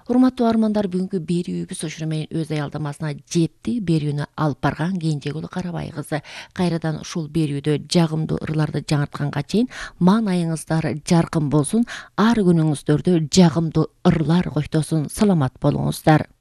Урматтуу армандар, бүгүнкү берүүбүз ошону менен өз аялдамасына жетти. Берүүнү алып барган Кенжегүл Карабай кызы. Кайрадан ушул берүүдө жагымдуу ырларды жаңыртканга чейин маанайыңыздар жаркын болсун, ар күнүңүздөрдө жагымдуу ырлар коштосун. Саламат болуңуздар.